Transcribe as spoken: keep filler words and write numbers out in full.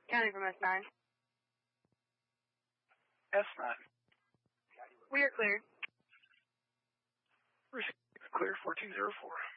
County from S nine. S nine. We are cleared. Received clear four two zero four.